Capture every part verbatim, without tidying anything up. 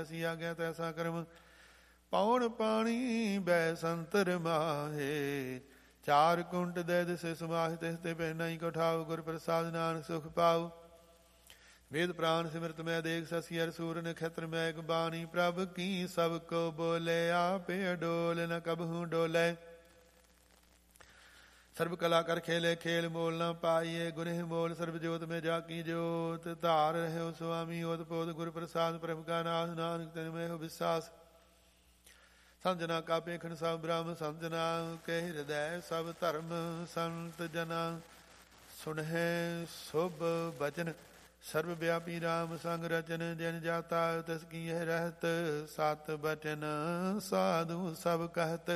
ਅਸੀਂ ਆਗਿਆ ਤੈਸਾ ਕਰਮ। ਪੌਣ ਪਾਣੀ ਬੈ ਸੰਤਰ ਮਾਹੇ, ਚਾਰ ਕੁੰਟ ਦੇ ਦਿਸੇ ਸਮਾਹਿ। ਤਿਸ ਤੇ ਪਹਿਨਾ ਹੀ ਕੋਠਾਉ, ਗੁਰ ਪ੍ਰਸਾਦ ਨਾਨਕ ਸੁਖ ਪਾਉ। ਵੇਦ ਪ੍ਰਾਨ ਸਿਮਰਤ ਮੈਂ ਦੇਖ, ਸਸੀ ਅਰ ਸੂਰ ਨਖਤਰ ਮੈਂ ਇੱਕ ਬਾਣੀ। ਪ੍ਰਭ ਕੀ ਸਭ ਕੋ ਬੋਲੇ, ਆਪੇ ਅਡੋਲ ਨ ਕਬਹੂ ਡੋਲੇ। ਸਰਬ ਕਲਾ ਕਰ ਖੇਲੇ, ਖੇਲ ਮੋਲ ਨਾ ਪਾਈਏ। ਗੁਨਹਿ ਮੋਲ ਸਰਬ ਜੋਤ ਮੈਂ ਜਾ ਕੀ ਜੋਤ। ਧਾਰ ਰਹਿਓ ਸੁਆਮੀ ਓਤ ਪੋਤ, ਗੁਰ ਪ੍ਰਸਾਦ ਪ੍ਰਭ ਕਾ ਨਾਸ। ਨਾਨਕ ਤਨ ਮੈਂ ਹੋ ਵਿਸਾਸ। ਸਮਝਣਾ ਕਾ ਪੇਖਣ ਸਭ ਬ੍ਰਹਮ, ਸਮਝਣਾ ਕੇ ਹਿਰਦੈ ਸਭ ਧਰਮ। ਸੰਤ ਜਨਾ ਸੁਣਹਿ ਸੁਭ ਬਚਨ, ਸਰਬ ਵਿਆਪੀ ਰਾਮ ਸੰਗ ਰਚਨ। ਜਨ ਜਾਤਾ ਤਿਸ ਕੀ ਇਹ ਰਹਿਤ, ਸਤ ਬਚਨ ਸਾਧੂ ਸਭ ਕਹਿਤ।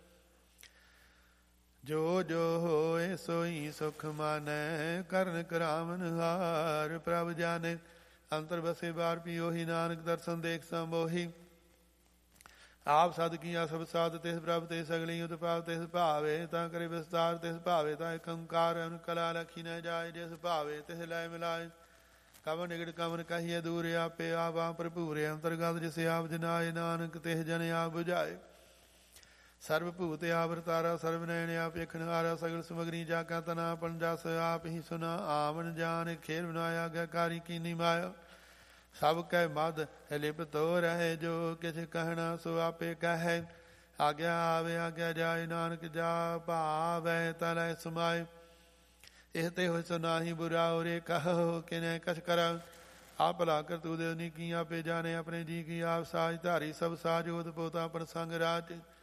ਜੋ ਜੋ ਹੋਏ ਸੋਈ ਸੁਖ ਮਾਨੈ, ਕਰਨ ਕਰਾਵਨ ਹਾਰ। ਪ੍ਰਭ ਜਾਣੇ ਅੰਤਰ ਬਸੇ ਬਾਰ ਪੀਓਹੀ, ਨਾਨਕ ਦਰਸ਼ਨ ਦੇਖ ਸੰਮੋਹੀ। ਆਪ ਸਦ ਕੀਆ ਸਭ ਸਾਧ, ਤਿਸ ਪ੍ਰਭ ਤੇ ਸਗਲੀ ਉਤਪਾਵ। ਤਿਸ ਭਾਵੇ ਤਾਂ ਕਰੇ ਵਿਸਤਾਰ, ਤਿਸ ਭਾਵੇ ਤਾਂ ਇਕ ਓੰਕਾਰ। ਅਨੁਕਲਾ ਲਖੀ ਨ ਜਾਏ, ਜਿਸ ਭਾਵੇ ਤਿਸ ਲੈ ਮਿਲਾਏ। ਕਵਨ ਨਿਗੜ ਕਵਨ ਕਹੀਏ ਦੂਰ, ਆਪੇ ਆਪ ਆਪ ਭਰਪੂਰ। ਅੰਤਰਗਤ ਜਿਸ ਆਪ ਜਨਾਏ, ਨਾਨਕ ਤਿਸ ਜਨ ਆਪ ਬੁਝਾਏ। ਸਰਬ ਭੂਤ ਆਪ ਰਤਾਰਾ, ਸਰਬ ਨੈਣ ਆਪ ਵੇਖਣ ਹਾਰਾ। ਸਗਲ ਸਮਗਰੀ ਜਾ ਕਾ ਤਨਾ ਪਨ ਜਸ, ਆਪ ਹੀ ਸੁਨਾ ਆਵਨ ਜਾਨ। ਖੇਲ ਬਨਾਇਆ ਆਗਿਆਕਾਰੀ ਕੀਨੀ ਮਾਇਆ। ਸਭ ਕੈ ਮਦ ਲਿਪਤ ਹੋ ਰਹੇ, ਜੋ ਕਿਛ ਕਹਿਣਾ ਸੋ ਆਪੇ ਕਹੈ। ਆਗਿਆ ਆਵੇ ਆਗਿਆ ਜਾਏ, ਨਾਨਕ ਜਾ ਭਾਵੈ ਤਾ ਲੈ ਸਮਾਏ। ਇਹ ਤੇ ਹੋਇ ਸੋ ਨਾਹੀ ਬੁਰਾ, ਉਰੇ ਕਹੋ ਕਿਨੈ ਕਛ ਕਰਾ। ਆਪ ਭਲਾ ਕਰ ਤੂ ਦੇਵਨੀ ਕੀ, ਆਪੇ ਜਾਣੇ ਆਪਣੇ ਜੀ ਕੀ। ਆਪ ਸਾਜ ਧਾਰੀ ਸਭ ਸਾਜ, ਓਤ ਪੋਤਾ ਪਰ ਸੰਗ ਰਾਜ।